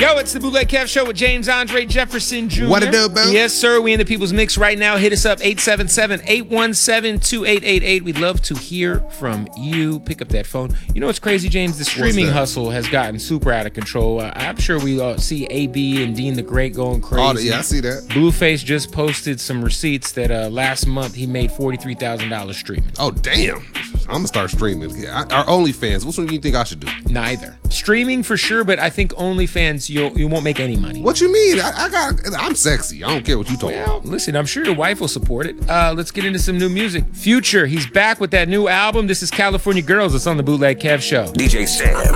Yo, it's the Bootleg Kev Show with James Andre Jefferson Jr. What it do, bro? Yes, sir. We in the People's Mix right now. Hit us up, 877-817-2888. We'd love to hear from you. Pick up that phone. You know what's crazy, James? The streaming hustle has gotten super out of control. I'm sure we all see AB and Dean the Great going crazy. Yeah, I see that. Blueface just posted some receipts that last month he made $43,000 streaming. Oh, damn. I'm going to start streaming. Our OnlyFans, which one do you think I should do? Neither. Streaming for sure, but I think OnlyFans, you won't make any money. What you mean? I'm sexy. I don't care what you talking about. Listen, I'm sure your wife will support it. Let's get into some new music. Future, he's back with that new album. This is California Girls. It's on the Bootleg Kev Show. DJ Sam.